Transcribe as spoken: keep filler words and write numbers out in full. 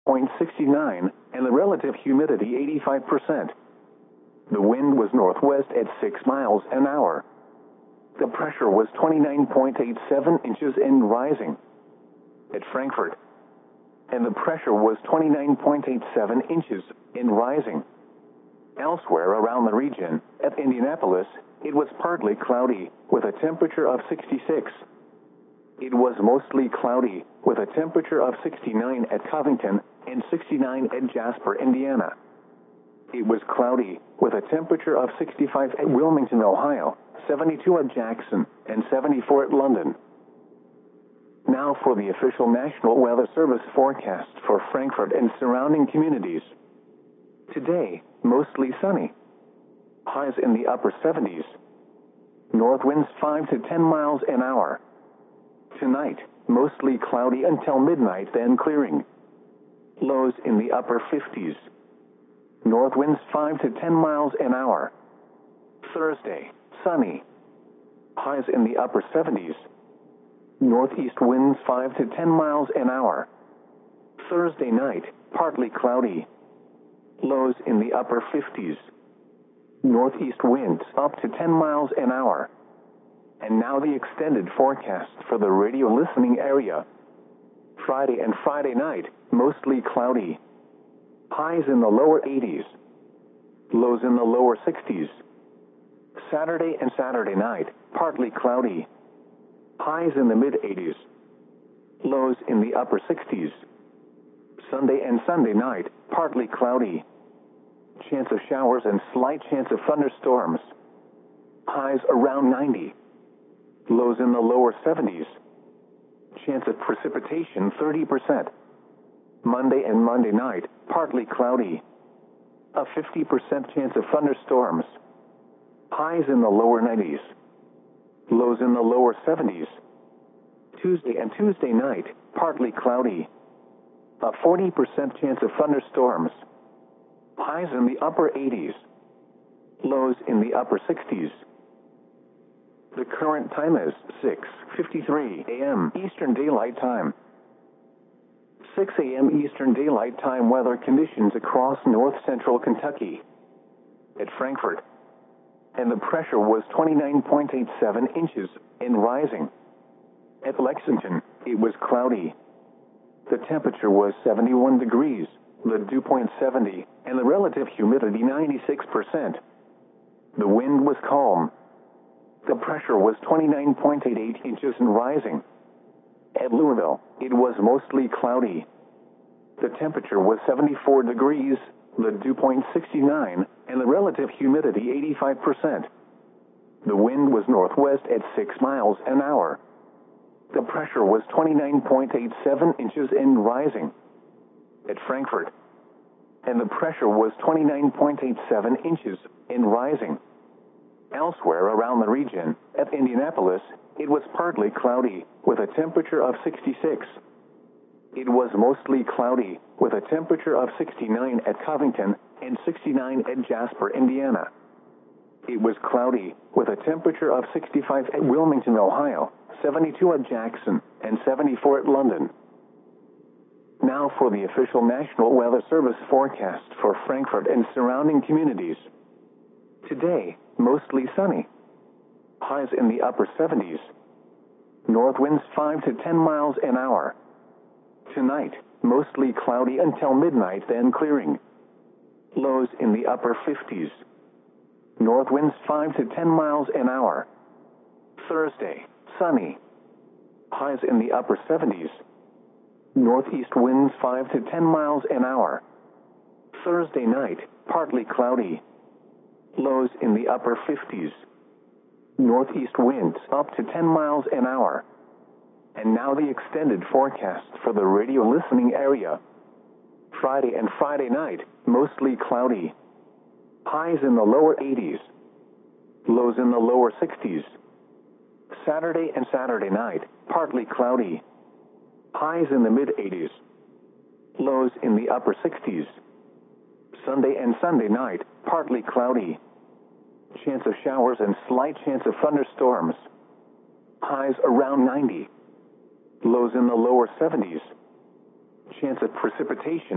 sixty-nine, and the relative humidity eighty-five percent. The wind was northwest at six miles an hour. The pressure was twenty-nine point eight seven inches and rising. At Frankfurt. And the pressure was twenty-nine point eight seven inches and rising. Elsewhere around the region, at Indianapolis, it was partly cloudy, with a temperature of sixty-six. It was mostly cloudy, with a temperature of sixty-nine at Covington and sixty-nine at Jasper, Indiana. It was cloudy, with a temperature of sixty-five at Wilmington, Ohio, seventy-two at Jackson, and seventy-four at London. Now for the official National Weather Service forecast for Frankfurt and surrounding communities. Today, mostly sunny. Highs in the upper seventies. North winds five to ten miles an hour. Tonight, mostly cloudy until midnight, then clearing. Lows in the upper fifties. North winds five to ten miles an hour. Thursday, sunny. Highs in the upper seventies. Northeast winds five to ten miles an hour. Thursday night, partly cloudy. Lows in the upper fifties. Northeast winds up to ten miles an hour. And now the extended forecast for the radio listening area. Friday and Friday night, mostly cloudy. Highs in the lower eighties. Lows in the lower sixties. Saturday and Saturday night, partly cloudy. Highs in the mid-eighties. Lows in the upper sixties. Sunday and Sunday night, partly cloudy. Chance of showers and slight chance of thunderstorms. Highs around ninety. Lows in the lower seventies. Chance of precipitation thirty percent. Monday and Monday night, partly cloudy. A fifty percent chance of thunderstorms. Highs in the lower nineties. Lows in the lower seventies. Tuesday and Tuesday night, partly cloudy. A forty percent chance of thunderstorms. Highs in the upper eighties. Lows in the upper sixties. The current time is six fifty-three a m Eastern Daylight Time. six a m Eastern Daylight Time weather conditions across north central Kentucky. At Frankfurt. And the pressure was twenty-nine point eight seven inches and rising. At Lexington, it was cloudy. The temperature was seventy-one degrees, the dew point seventy, and the relative humidity ninety-six percent. The wind was calm. The pressure was twenty-nine point eight eight inches and rising. At Louisville, it was mostly cloudy. The temperature was seventy-four degrees, the dew point sixty-nine, and the relative humidity eighty-five percent. The wind was northwest at six miles an hour. The pressure was twenty-nine point eight seven inches and rising. At Frankfurt. And the pressure was twenty-nine point eight seven inches and rising. Elsewhere around the region, at Indianapolis, it was partly cloudy, with a temperature of sixty-six. It was mostly cloudy, with a temperature of sixty-nine at Covington and sixty-nine at Jasper, Indiana. It was cloudy, with a temperature of sixty-five at Wilmington, Ohio, seventy-two at Jackson, and seventy-four at London. Now for the official National Weather Service forecast for Frankfurt and surrounding communities. Today, mostly sunny. Highs in the upper seventies. North winds five to ten miles an hour. Tonight, mostly cloudy until midnight, then clearing. Lows in the upper fifties. North winds five to ten miles an hour. Thursday, sunny. Highs in the upper seventies. Northeast winds five to ten miles an hour. Thursday night, partly cloudy. Lows in the upper fifties. Northeast winds up to ten miles an hour. And now the extended forecast for the radio listening area. Friday and Friday night, mostly cloudy. Highs in the lower eighties. Lows in the lower sixties. Saturday and Saturday night, partly cloudy. Highs in the mid-eighties. Lows in the upper sixties. Sunday and Sunday night, partly cloudy. Chance of showers and slight chance of thunderstorms. Highs around ninety. Lows in the lower seventies. Chance of precipitation